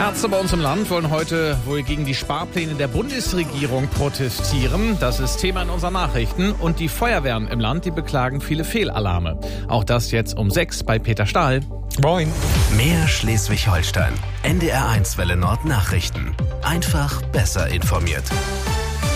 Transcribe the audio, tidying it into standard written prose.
Ärzte bei uns im Land wollen heute wohl gegen die Sparpläne der Bundesregierung protestieren. Das ist Thema in unseren Nachrichten. Und die Feuerwehren im Land, die beklagen viele Fehlalarme. Auch das jetzt um 6 bei Peter Stahl. Moin. Mehr Schleswig-Holstein. NDR1 Welle Nord Nachrichten. Einfach besser informiert.